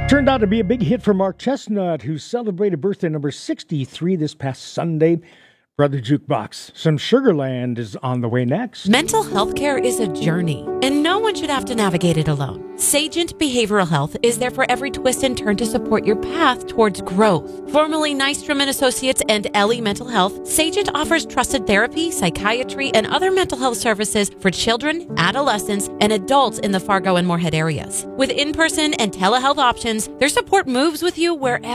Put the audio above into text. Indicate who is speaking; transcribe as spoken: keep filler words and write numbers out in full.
Speaker 1: Turned out to be a big hit for Mark Chestnut, who celebrated birthday number sixty-three this past Sunday. Brother Jukebox, some Sugarland is on the way next.
Speaker 2: Mental health care is a journey, and no one should have to navigate it alone. Sagent Behavioral Health is there for every twist and turn to support your path towards growth. Formerly Nystrom and Associates and Ellie Mental Health, Sagent offers trusted therapy, psychiatry, and other mental health services for children, adolescents, and adults in the Fargo and Moorhead areas. With in-person and telehealth options, their support moves with you wherever